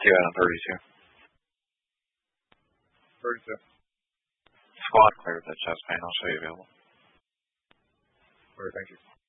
2 out of 32. 32. Squad cleared that chest pain. I'll show you available. All right, thank you.